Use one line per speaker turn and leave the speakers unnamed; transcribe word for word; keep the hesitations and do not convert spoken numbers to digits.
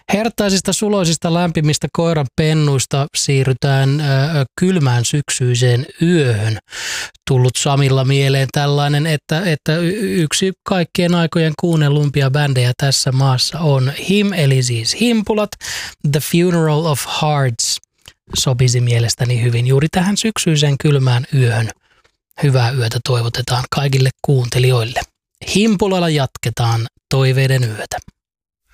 Herttaisista, suloisista, lämpimistä koiran pennuista siirrytään ö, kylmään syksyiseen yöhön. Tullut Samilla mieleen tällainen, että, että yksi kaikkien aikojen kuunnellumpia bändejä tässä maassa on Him, eli siis Himpulat. The Funeral of Hearts sopisi mielestäni hyvin juuri tähän syksyiseen kylmään yöhön. Hyvää yötä toivotetaan kaikille kuuntelijoille. Himpulalla jatketaan toiveiden yötä.